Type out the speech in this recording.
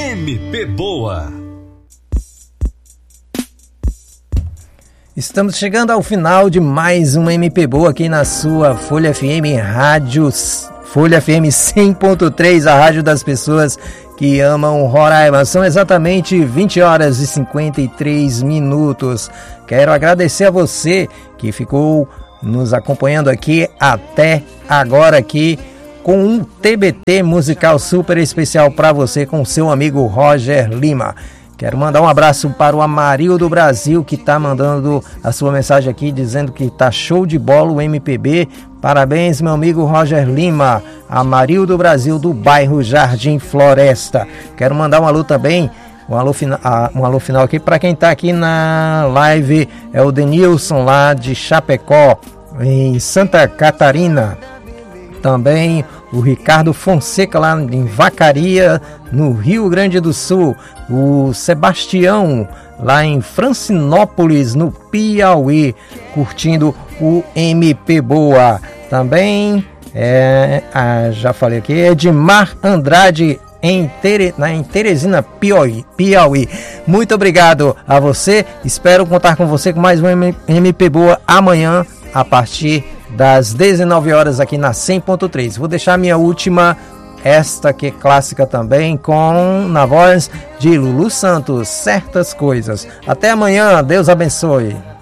MP Boa. Estamos chegando ao final de mais uma MP Boa aqui na sua Folha FM Rádio, Folha FM 100.3, a rádio das pessoas que amam Roraima. São exatamente 20 horas e 53 minutos. Quero agradecer a você que ficou nos acompanhando aqui até agora aqui com um TBT musical super especial para você com seu amigo Roger Lima. Quero mandar um abraço para o Amarildo Brasil, que está mandando a sua mensagem aqui, dizendo que está show de bola o MPB. Parabéns, meu amigo Roger Lima. Amarildo Brasil, do bairro Jardim Floresta. Quero mandar um alô também, um alô final aqui para quem está aqui na live. É o Denilson, lá de Chapecó, em Santa Catarina. Também o Ricardo Fonseca, lá em Vacaria, no Rio Grande do Sul. O Sebastião, lá em Francinópolis, no Piauí, curtindo o MP Boa. Também, já falei aqui, Edmar Andrade, em Teresina, Piauí. Muito obrigado a você. Espero contar com você com mais um MP Boa amanhã, a partir das 19 horas aqui na 100.3. Vou deixar a minha última, esta que é clássica também, na voz de Lulu Santos, Certas Coisas. Até amanhã, Deus abençoe.